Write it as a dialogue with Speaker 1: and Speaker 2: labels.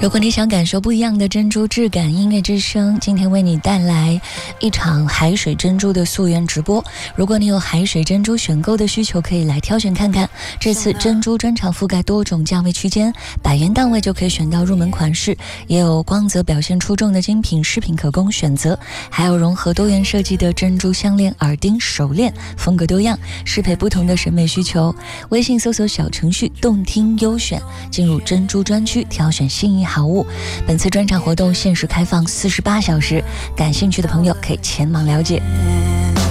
Speaker 1: 如果你想感受不一样的珍珠质感，音乐之声今天为你带来一场海水珍珠的溯源直播。如果你有海水珍珠选购的需求，可以来挑选看看。这次珍珠专场覆盖多种价位区间，100元档位就可以选到入门款式，也有光泽表现出众的精品饰品可供选择，还有融合多元设计的珍珠项链、耳钉、手链，风格多样，适配不同的审美需求。微信搜索小程序动听优选，进入珍珠专区挑选心仪好物。本次专场活动限时开放48小时，感兴趣的朋友可以前往了解。